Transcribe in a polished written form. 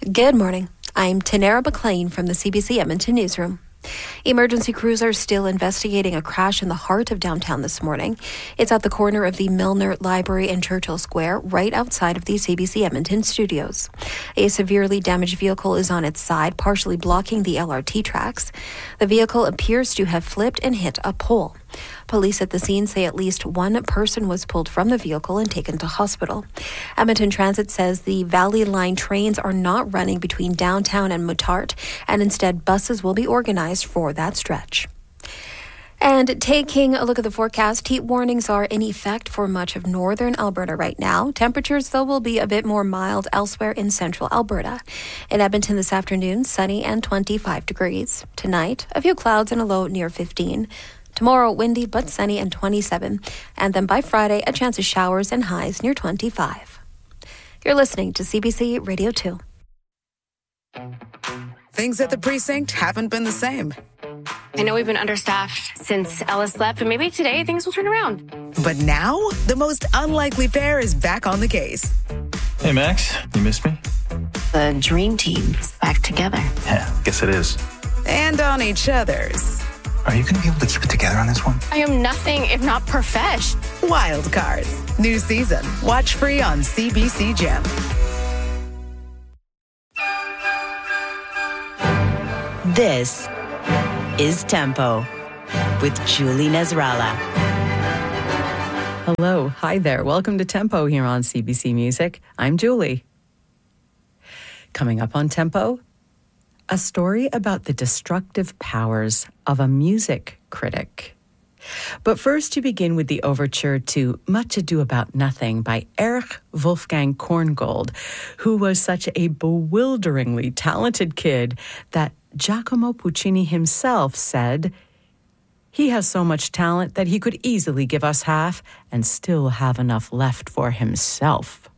Good morning. I'm Tanera McLean from the CBC Edmonton Newsroom. Emergency crews are still investigating a crash in the heart of downtown this morning. It's at the corner of the Milner Library and Churchill Square, right outside of the CBC Edmonton studios. A severely damaged vehicle is on its side, partially blocking the LRT tracks. The vehicle appears to have flipped and hit a pole. Police at the scene say at least one person was pulled from the vehicle and taken to hospital. Edmonton Transit says the Valley Line trains are not running between downtown and Muttart, and instead buses will be organized for that stretch. And taking a look at the forecast, heat warnings are in effect for much of northern Alberta right now. Temperatures, though, will be a bit more mild elsewhere in central Alberta. In Edmonton this afternoon, sunny and 25 degrees. Tonight, a few clouds and a low near 15. Tomorrow, windy but sunny and 27. And then by Friday, a chance of showers and highs near 25. You're listening to CBC Radio 2. Things at the precinct haven't been the same. I know we've been understaffed since Ellis left, but maybe today things will turn around. But now, the most unlikely pair is back on the case. Hey, Max, you missed me? The dream team is back together. Yeah, guess it is. And on each other's. Are you going to be able to keep it together on this one? I am nothing if not profesh. Wild Cards. New season. Watch free on CBC Gem. This is Tempo with Julie Nasrallah. Hello. Hi there. Welcome to Tempo here on CBC Music. I'm Julie. Coming up on Tempo, a story about the destructive powers of a music critic. But first, to begin with the overture to Much Ado About Nothing by Erich Wolfgang Korngold, who was such a bewilderingly talented kid that Giacomo Puccini himself said, "He has so much talent that he could easily give us half and still have enough left for himself."